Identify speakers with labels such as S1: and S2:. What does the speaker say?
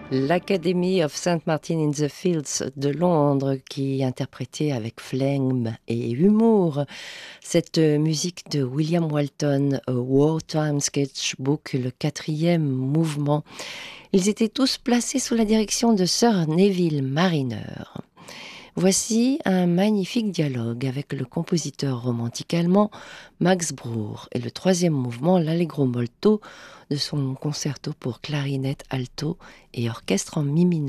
S1: L'Academy of St. Martin in the Fields de Londres qui interprétait avec flegme et humour cette musique de William Walton, A Wartime Sketchbook, le quatrième mouvement. Ils étaient tous placés sous la direction de Sir Neville Marriner. Voici un magnifique dialogue avec le compositeur romantique allemand Max Bruch et le troisième mouvement, l'Allegro molto, de son concerto pour clarinette, alto et orchestre en mi mineur.